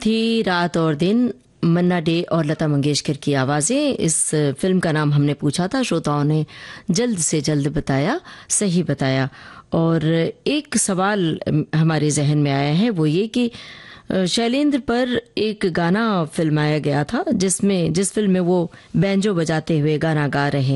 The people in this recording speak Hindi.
थी रात और दिन, मन्ना डे और लता मंगेशकर की आवाज़ें। इस फिल्म का नाम हमने पूछा था, श्रोताओं ने जल्द से जल्द बताया, सही बताया। और एक सवाल हमारे जहन में आया है, वो ये कि शैलेंद्र पर एक गाना फिल्माया गया था जिस फिल्म में वो बैंजो बजाते हुए गाना गा रहे